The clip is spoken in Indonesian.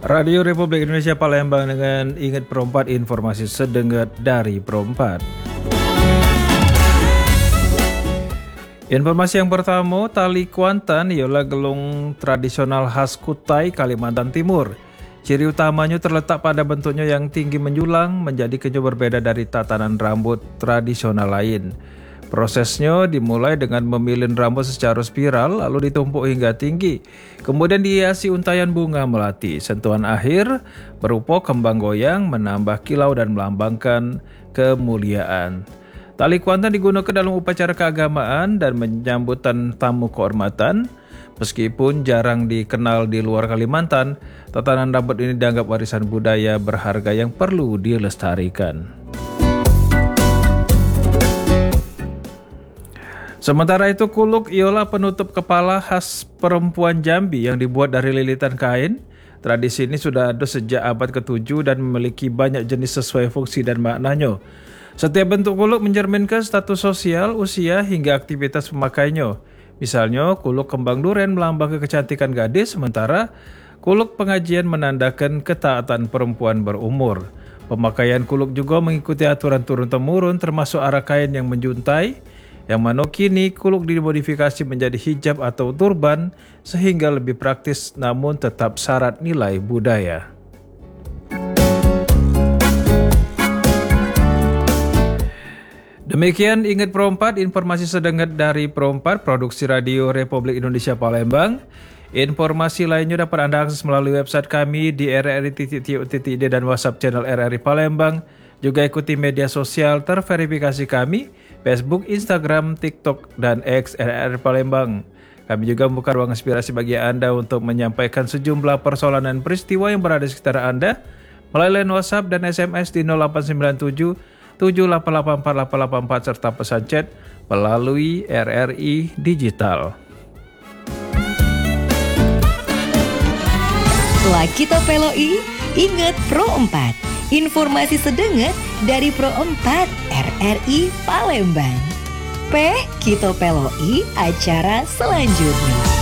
Radio Republik Indonesia Palembang dengan Ingat Pro 4, informasi sedengat dari Pro 4. Informasi yang pertama, tali Kuantan ialah gelung tradisional khas Kutai, Kalimantan Timur. Ciri utamanya terletak pada bentuknya yang tinggi menjulang, menjadikannya berbeda dari tatanan rambut tradisional lain. Prosesnya dimulai dengan memilin rambut secara spiral lalu ditumpuk hingga tinggi. Kemudian dihiasi untayan bunga melati. Sentuhan akhir berupa kembang goyang menambah kilau dan melambangkan kemuliaan. Tali Kuantan digunakan dalam upacara keagamaan dan menyambutan tamu kehormatan. Meskipun jarang dikenal di luar Kalimantan, tatanan rambut ini dianggap warisan budaya berharga yang perlu dilestarikan. Sementara itu, kuluk ialah penutup kepala khas perempuan Jambi yang dibuat dari lilitan kain. Tradisi ini sudah ada sejak abad ke-7 dan memiliki banyak jenis sesuai fungsi dan maknanya. Setiap bentuk kuluk mencerminkan status sosial, usia, hingga aktivitas pemakainya. Misalnya, kuluk kembang duren melambangkan kecantikan gadis, sementara kuluk pengajian menandakan ketaatan perempuan berumur. Pemakaian kuluk juga mengikuti aturan turun-temurun termasuk arah kain yang menjuntai, yang mana kini kuluk dimodifikasi menjadi hijab atau turban sehingga lebih praktis namun tetap syarat nilai budaya. Demikian Ingat Pro 4, informasi sedengat dari Pro 4, produksi Radio Republik Indonesia Palembang. Informasi lainnya dapat Anda akses melalui website kami di rri.co.id dan WhatsApp channel RRI Palembang. Juga ikuti media sosial terverifikasi kami, Facebook, Instagram, TikTok, dan X RRI Palembang. Kami juga membuka ruang inspirasi bagi Anda untuk menyampaikan sejumlah persoalan dan peristiwa yang berada di sekitar Anda melalui line WhatsApp dan SMS di 0897 7884884 serta pesan chat melalui RRI Digital. Lakito Peloi, Ingat Pro 4. Informasi sedengat dari Pro 4 RRI Palembang. Kito Peloi acara selanjutnya.